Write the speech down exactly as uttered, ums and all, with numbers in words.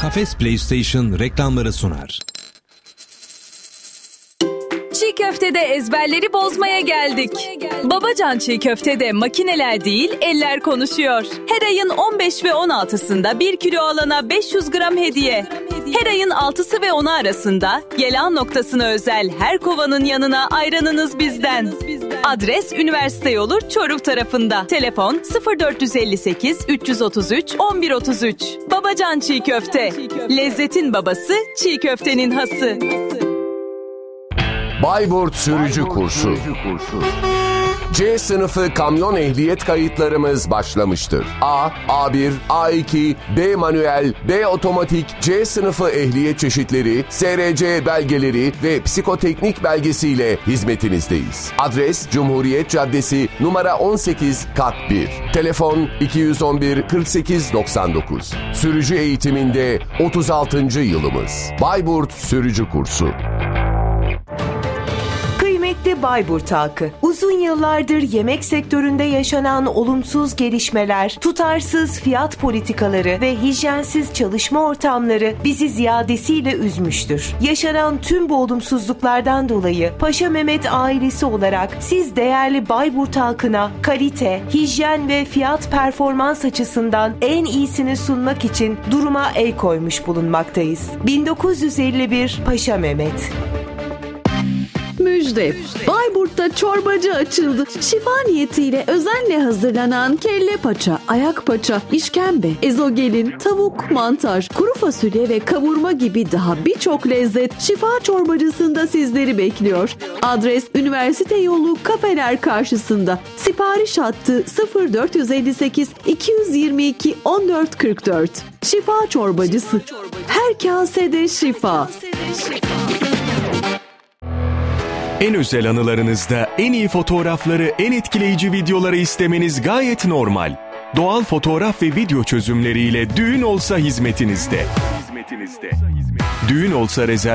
Kafes PlayStation reklamları sunar. Çiğ köftede ezberleri bozmaya geldik. Babacan Çiğ Köfte'de makineler değil, eller konuşuyor. Her ayın on beş ve on altısında bir kilo alana beş yüz gram hediye. Her ayın altısı ve onu arasında Yelan noktasına özel her kovanın yanına ayranınız bizden. Adres Üniversite Yolu Çoruh tarafında. Telefon sıfır dört elli sekiz üç otuz üç on bir otuz üç. Babacan Çiğ Köfte. Lezzetin babası, çiğ köftenin hası. Bayburt Sürücü Kursu. C sınıfı kamyon ehliyet kayıtlarımız başlamıştır. A, A bir, A iki, B manuel, B otomatik, C sınıfı ehliyet çeşitleri, S R C belgeleri ve psikoteknik belgesiyle hizmetinizdeyiz. Adres Cumhuriyet Caddesi numara on sekiz kat bir. Telefon iki yüz on bir kırk sekiz doksan dokuz. Sürücü eğitiminde otuz altıncı yılımız. Bayburt Sürücü Kursu. Kıymetli Bayburt halkı, uzun yıllardır yemek sektöründe yaşanan olumsuz gelişmeler, tutarsız fiyat politikaları ve hijyensiz çalışma ortamları bizi ziyadesiyle üzmüştür. Yaşanan tüm bu olumsuzluklardan dolayı Paşa Mehmet ailesi olarak siz değerli Bayburt halkına kalite, hijyen ve fiyat performans açısından en iyisini sunmak için duruma el koymuş bulunmaktayız. bin dokuz yüz elli bir Paşa Mehmet. Müjde. Bayburt'ta çorbacı açıldı. Şifa niyetiyle özenle hazırlanan kelle paça, ayak paça, işkembe, ezogelin, tavuk, mantar, kuru fasulye ve kavurma gibi daha birçok lezzet şifa çorbacısında sizleri bekliyor. Adres Üniversite Yolu Kafeler karşısında. Sipariş hattı sıfır dört elli sekiz iki yüz yirmi iki on dört kırk dört. Şifa çorbacısı. Her kasede şifa. En özel anılarınızda en iyi fotoğrafları, en etkileyici videoları istemeniz gayet normal. Doğal fotoğraf ve video çözümleriyle Düğün Olsa hizmetinizde. Düğün Olsa rezerv